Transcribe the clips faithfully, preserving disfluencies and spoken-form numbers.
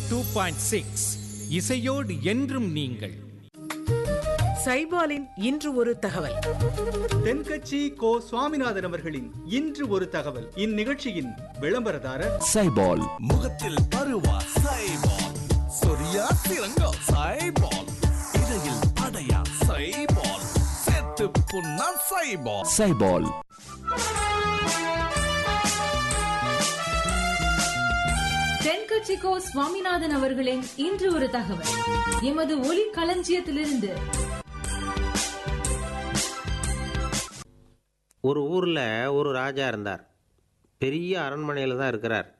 Two point six இசையோடு என்றும் நீங்கள். சைபாலின் இன்று ஒரு தகவல். தென்கட்சி கோ சுவாமிநாதன் அவர்களின் இன்று ஒரு தகவல். இந்நிகழ்ச்சியின் விளம்பரதாரர் சைபால். முகத்தில் பருவா சைபால், சொரியா சிறங்கா சைபால், இடையில் அடையா சைபால், செத்து புண்ணா சைபால். சைபால். தென்கட்சி கோ சுவாமிநாதன் அவர்களின் இன்று ஒரு தகவல். எமது ஒலி களஞ்சியத்திலிருந்து. ஒரு ஊரில் ஒரு ராஜா இருந்தார். பெரிய அரண்மனையில் தான் இருக்கிறார்.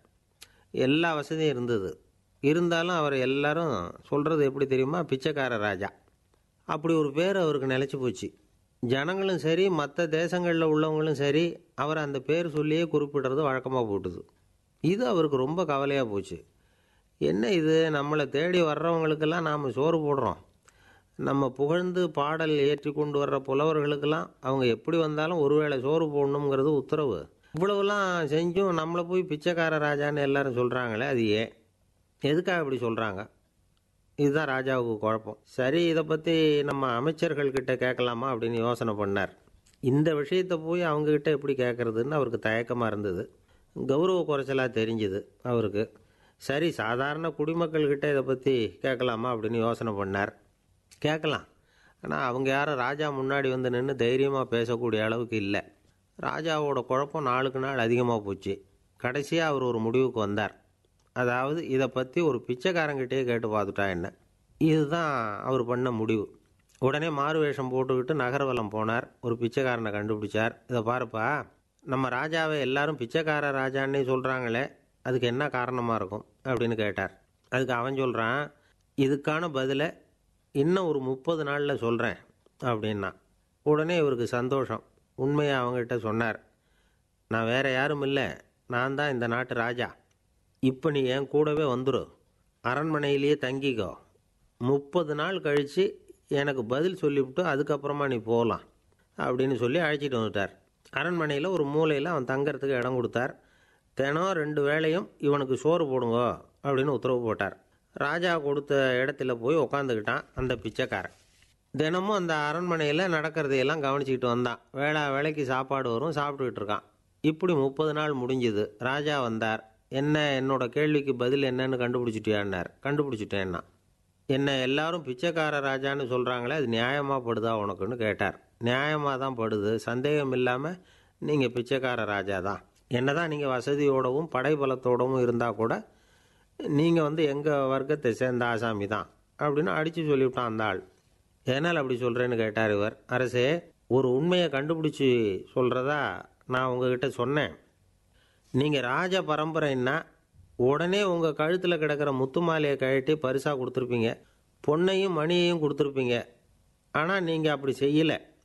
எல்லா வசதியும் இருந்தது. இருந்தாலும் அவர் எல்லாரும் சொல்கிறது எப்படி தெரியுமா? பிச்சைக்கார ராஜா. அப்படி ஒரு பேர் அவருக்கு நிலச்சி போச்சு. ஜனங்களும் சரி, மற்ற தேசங்களில் உள்ளவங்களும் சரி, அவர் அந்த பேர் சொல்லியே குறிப்பிடுறது வழக்கமாக போட்டுது. இது அவருக்கு ரொம்ப கவலையாக போச்சு. என்ன இது, நம்மளை தேடி வர்றவங்களுக்கெல்லாம் நாம் சோறு போடுறோம், நம்ம புகழ்ந்து பாடல் ஏற்றி கொண்டு வர்ற புலவர்களுக்கெல்லாம் அவங்க எப்படி வந்தாலும் ஒருவேளை சோறு போடணுங்கிறது உத்தரவு. இவ்வளவுலாம் செஞ்சும் நம்மளை போய் பிச்சைக்கார ராஜான்னு எல்லாரும் சொல்கிறாங்களே, அது ஏன், எதுக்காக இப்படி சொல்கிறாங்க? இதுதான் ராஜாவுக்கு குழப்பம். சரி, இதை பற்றி நம்ம அமைச்சர்கள்கிட்ட கேட்கலாமா அப்படின்னு யோசனை பண்ணார். இந்த விஷயத்தை போய் அவங்கக்கிட்ட எப்படி கேட்குறதுன்னு அவருக்கு தயக்கமாக இருந்தது. கௌரவ குறைச்சலாக தெரிஞ்சுது அவருக்கு. சரி, சாதாரண குடிமக்கள்கிட்ட இதை பற்றி கேட்கலாமா அப்படின்னு யோசனை பண்ணார். கேட்கலாம். ஆனால் அவங்க யாரும் ராஜா முன்னாடி வந்து நின்று தைரியமாக பேசக்கூடிய அளவுக்கு இல்லை. ராஜாவோட குழப்பம் நாளுக்கு நாள் அதிகமாக போச்சு. கடைசியாக அவர் ஒரு முடிவுக்கு வந்தார். அதாவது இதை பற்றி ஒரு பிச்சைக்காரங்கிட்டே கேட்டு பார்த்துட்டா என்ன. இதுதான் அவர் பண்ண முடிவு. உடனே மாறு வேஷம் போட்டுக்கிட்டு நகர்வலம் போனார். ஒரு பிச்சைக்காரனை கண்டுபிடிச்சார். இதை பாருப்பா, நம்ம ராஜாவை எல்லாரும் பிச்சைக்கார ராஜான்னே சொல்கிறாங்களே, அதுக்கு என்ன காரணமாக இருக்கும் அப்படின்னு கேட்டார். அதுக்கு அவன் சொல்கிறான், இதுக்கான பதிலை இன்னும் ஒரு முப்பது நாளில் சொல்கிறேன் அப்படின்னா. உடனே இவருக்கு சந்தோஷம். உண்மையை அவங்ககிட்ட சொன்னார். நான் வேறு யாரும் இல்லை, நான் தான் இந்த நாட்டு ராஜா. இப்போ நீ என் கூடவே வந்துடு, அரண்மனையிலேயே தங்கிக்கோ. முப்பது நாள் கழித்து எனக்கு பதில் சொல்லிவிட்டு அதுக்கப்புறமா நீ போகலாம் அப்படின்னு சொல்லி அழைச்சிட்டு வந்துட்டார். அரண்மனையில் ஒரு மூலையில் அவன் தங்கறதுக்கு இடம் கொடுத்தார். தினம் ரெண்டு வேளையும் இவனுக்கு சோறு போடுங்க அப்படின்னு உத்தரவு போட்டார். ராஜா கொடுத்த இடத்துல போய் உக்காந்துக்கிட்டான் அந்த பிச்சைக்காரன். தினமும் அந்த அரண்மனையில் நடக்கிறதையெல்லாம் கவனிச்சிக்கிட்டு வந்தான். வேளா வேலைக்கு சாப்பாடு வரும், சாப்பிட்டுக்கிட்டு இருக்கான். இப்படி முப்பது நாள் முடிஞ்சுது. ராஜா வந்தார். என்ன, என்னோட கேள்விக்கு பதில் என்னன்னு கண்டுபிடிச்சிட்டியான்னார். கண்டுபிடிச்சிட்டேன்னா. என்ன எல்லாரும் பிச்சைக்கார ராஜான்னு சொல்கிறாங்களே, அது நியாயமாக படுதா உனக்குன்னு கேட்டார். நியாயமாக தான் படுது, சந்தேகம் இல்லாமல் நீங்கள் பிச்சைக்கார ராஜா தான். என்ன தான் நீங்கள் வசதியோடவும் படைபலத்தோடவும் இருந்தால் கூட நீங்கள் வந்து எங்கள் வர்க்கத்தை சேர்ந்த ஆசாமி தான் அப்படின்னு அடித்து சொல்லிவிட்டான் அந்த ஆள். ஏனால் அப்படி சொல்கிறேன்னு கேட்டார் இவர். அரசே, ஒரு உண்மையை கண்டுபிடிச்சி சொல்கிறதா நான் உங்ககிட்ட சொன்னேன். நீங்கள் ராஜ பரம்பரைன்னா உடனே உங்கள் கழுத்தில் கிடக்கிற முத்து மாலையை கழட்டி பரிசாக கொடுத்துருப்பீங்க, பொண்ணையும் மணியையும் கொடுத்துருப்பீங்க. ஆனால் நீங்கள் அப்படி செய்யலை.